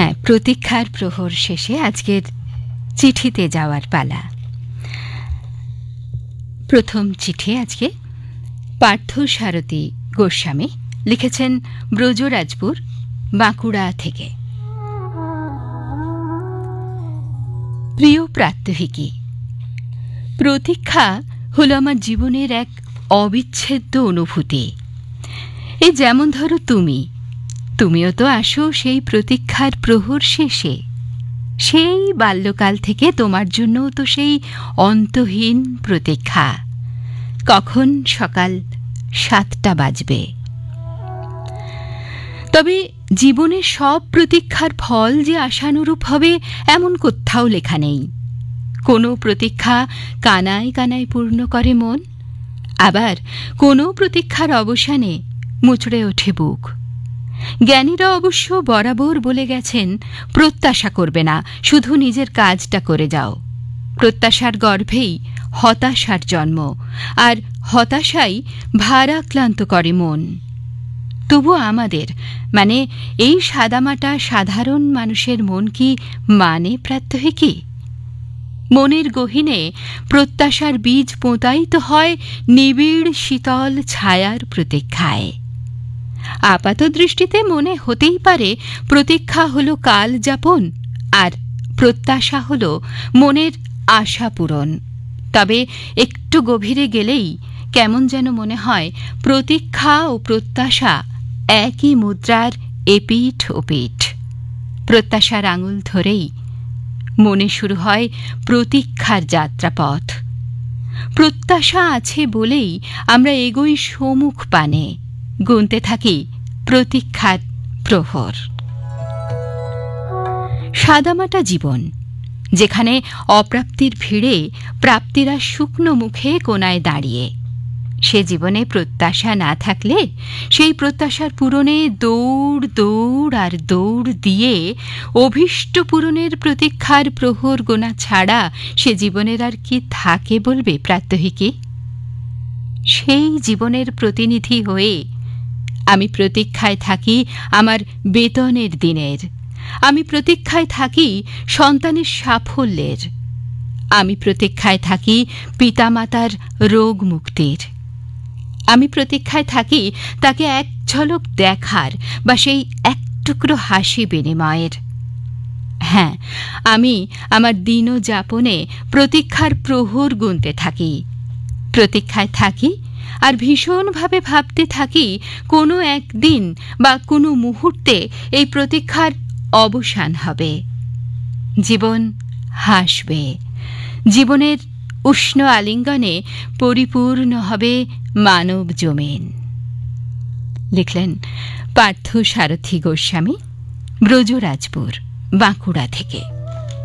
হ্যাঁ, প্রতীক্ষার প্রহর শেষে আজকের চিঠিতে যাওয়ার পালা। প্রথম চিঠি আজকে পার্থসারথী গোস্বামী লিখেছেন ব্রজরাজপুর, বাঁকুড়া থেকে। প্রিয় প্রাত্যহিকী, প্রতীক্ষা হলো আমার জীবনের এক অবিচ্ছেদ্য অনুভূতি। এ যেমন ধরো তুমিও তো আসো সেই প্রতীক্ষার প্রহর শেষে। সেই বাল্যকাল থেকে তোমার জন্য তো সেই অন্তহীন প্রতীক্ষা, কখন সকাল 7টা বাজবে। তবে জীবনের সব প্রতীক্ষার ফল যে আশানুরূপ হবে এমন কোথাও লেখা নেই। কোনো প্রতীক্ষা কানায় কানায় পূর্ণ করে মন, আবার কোনো প্রতীক্ষার অবসানে মুচড়ে ওঠে বুক। জ্ঞানীরা অবশ্য বরাবর বলে গেছেন, প্রত্যাশা করবে না, শুধু নিজের কাজটা করে যাও। প্রত্যাশার গর্ভেই হতাশার জন্ম, আর হতাশাই ভারাক্লান্ত করে মন। তবু আমাদের মানে এই সাদামাটা সাধারণ মানুষের মন কি মানে প্রাত্যহিকী? মনের গহীনে প্রত্যাশার বীজ পোঁতাই তো হয় নিবিড় শীতল ছায়ার প্রতীক্ষায়। আপাত দৃষ্টিতে মনে হতেই পারে প্রতীক্ষা হলো কাল যাপন, আর প্রত্যাশা হলো মনের আশা পূরণ। তবে একটু গভীরে গেলেই কেমন যেন মনে হয় প্রতীক্ষা ও প্রত্যাশা একই মুদ্রার এপিঠ ওপিঠ। প্রত্যাশার আঙুল ধরেই মনে শুরু হয় প্রতীক্ষার যাত্রাপথ। প্রত্যাশা আছে বলেই আমরা এগোই সম্মুখ পানে, গুনতে থাকি প্রতীক্ষার প্রহর। সাদামাটা জীবন, যেখানে অপ্রাপ্তির ভিড়ে প্রাপ্তিরা শুকনো মুখে কোনায় দাঁড়িয়ে। সে জীবনে প্রত্যাশা না থাকলে সেই প্রত্যাশার পূরণে দৌড় দৌড় আর দৌড় দিয়ে অভীষ্ট পূরণের প্রতীক্ষার প্রহর গোনা ছাড়া সে জীবনের আর কি থাকে বলবে প্রাত্যহিকী? সেই জীবনের প্রতিনিধি হয়ে আমি প্রতীক্ষায় থাকি আমার বেতনের দিনের। আমি প্রতীক্ষায় থাকি সন্তানের সাফল্যের। আমি প্রতীক্ষায় থাকি পিতামাতার রোগ মুক্তির। আমি প্রতীক্ষায় থাকি তাকে এক ঝলক দেখার বা সেই এক টুকরো হাসি বিনিময়ের। হ্যাঁ, আমি আমার দিনযাপনে প্রতীক্ষার প্রহর গুনতে থাকি। প্রতীক্ষায় থাকি আর ভীষণভাবে ভাবতে থাকি কোনো একদিন বা কোনো মুহূর্তে এই প্রতীক্ষার অবসান হবে। জীবন হাসবে, জীবনের উষ্ণ আলিঙ্গনে পরিপূর্ণ হবে মানব জমিন। লিখলেন পার্থসারথী গোস্বামী, ব্রজরাজপুর, বাঁকুড়া থেকে।